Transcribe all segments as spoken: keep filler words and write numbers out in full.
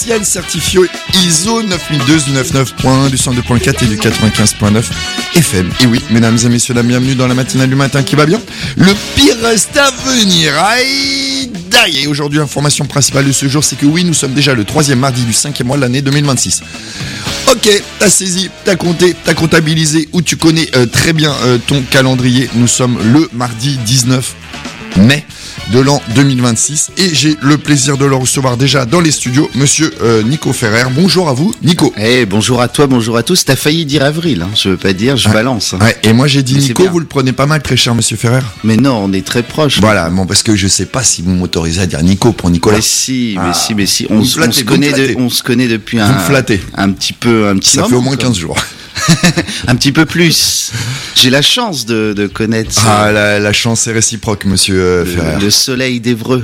officiel certifié I S O neuf mille deux du quatre-vingt-neuf point un, du cent deux point quatre et du quatre-vingt-quinze point neuf F M. Et oui, mesdames et messieurs, la bienvenue dans la matinale du matin qui va bien. Le pire reste à venir. Aïe, d'aïe. Et aujourd'hui, information principale de ce jour, c'est que oui, nous sommes déjà le troisième mardi du cinquième mois de l'année deux mille vingt-six. Ok, t'as saisi, t'as compté, t'as comptabilisé ou tu connais euh, très bien euh, ton calendrier. Nous sommes le mardi dix-neuf mai de l'an deux mille vingt-six et j'ai le plaisir de le recevoir déjà dans les studios, monsieur euh, Nico Ferrer. Bonjour à vous, Nico. Eh, hey, bonjour à toi, bonjour à tous. T'as failli dire avril, hein. Je veux pas dire, je ouais. balance. Hein. Ouais, et moi j'ai dit mais Nico, vous le prenez pas mal, très cher monsieur Ferrer. Mais non, on est très proches. Voilà, bon, parce que je sais pas si vous m'autorisez à dire Nico pour Nicolas. Mais si, ah. mais si, mais si. On, on, flattez, se connaît de, on se connaît depuis vous un, me flattez. un petit peu, un petit Ça moment, fait au moins quoi. quinze jours. Un petit peu plus. J'ai la chance de, de connaître. Ah, euh, la, la chance est réciproque, monsieur euh, le, Ferrer. Le soleil d'Evreux.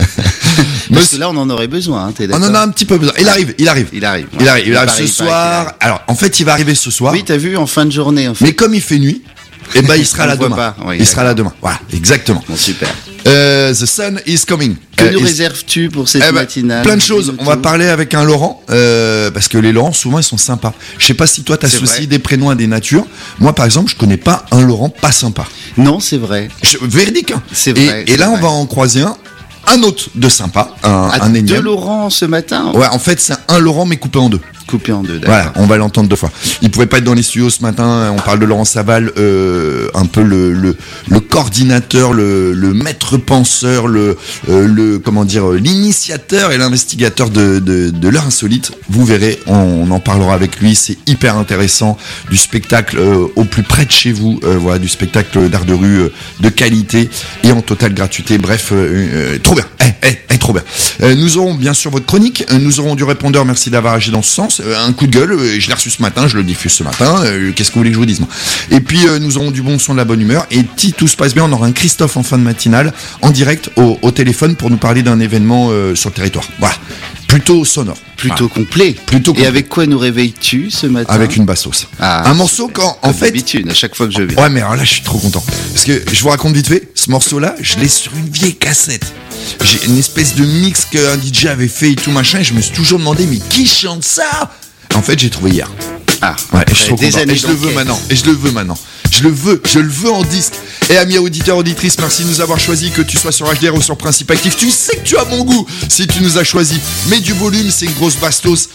Parce que là, on en aurait besoin, hein, t'es d'accord ? On en a un petit peu besoin. Il arrive, il arrive. Il arrive. Il arrive, il, il arrive Pareil, ce soir. arrive. Alors, en fait, il va arriver ce soir. Oui, t'as vu, en fin de journée, en fait. Mais comme il fait nuit, eh ben, il sera là demain. Oui, il d'accord. sera là demain. Voilà, exactement. Bon, super. Euh, the sun is coming. Que euh, nous is... réserves-tu pour cette eh ben, matinale ? Plein de choses. On va parler avec un Laurent, euh, parce que les Laurents, souvent, ils sont sympas. Je sais pas si toi, t'associes des prénoms à des natures. Moi, par exemple, je connais pas un Laurent pas sympa. Non, c'est vrai. Je... Véridique. Hein. C'est vrai. Et, c'est et là, vrai. on va en croiser un. Un autre de sympa, un, Ah, un énième. Deux Laurent ce matin ? Ouais, en fait, c'est un Laurent, mais coupé en deux. Coupé en deux, d'accord. Voilà, on va l'entendre deux fois. Il pouvait pas être dans les studios ce matin. On parle de Laurent Saval, euh, un peu le, le, le coordinateur, le, le maître penseur, le, euh, le comment dire, l'initiateur et l'investigateur de, de, de l'heure insolite. Vous verrez, on, on en parlera avec lui. C'est hyper intéressant, du spectacle euh, au plus près de chez vous. Euh, voilà, du spectacle d'art de rue euh, de qualité et en totale gratuité. Bref, euh, euh, trop bien. Eh, eh, eh, trop bien. Euh, nous aurons bien sûr votre chronique. Euh, nous aurons du répondeur. Merci d'avoir agi dans ce sens. Un coup de gueule, je l'ai reçu ce matin, je le diffuse ce matin, euh, qu'est-ce que vous voulez que je vous dise moi. Et puis euh, nous aurons du bon son, de la bonne humeur, et si tout se passe bien, on aura un Christophe en fin de matinale, en direct au, au téléphone pour nous parler d'un événement euh, sur le territoire. Voilà, plutôt sonore. Plutôt voilà. complet. Plutôt complet. Et avec quoi nous réveilles-tu ce matin ? Avec une bassos. Ah, un morceau quand, en comme fait... d'habitude, à chaque fois que je viens. Ouais, mais alors là, je suis trop content. Parce que, je vous raconte vite fait, ce morceau-là, je l'ai sur une vieille cassette. J'ai une espèce de mix qu'un D J avait fait et tout machin, et je me suis toujours demandé, mais qui chante ça ? En fait, j'ai trouvé hier. Ah, ouais, et je suis trop des content. années Et je le veux maintenant. Et je le veux maintenant. Je le veux. Je le veux en disque. Et amis auditeurs, auditrices, merci de nous avoir choisi, que tu sois sur H D R ou sur Principe Actif. Tu sais que tu as mon goût si tu nous as choisi. Mets du volume, c'est une grosse bastos.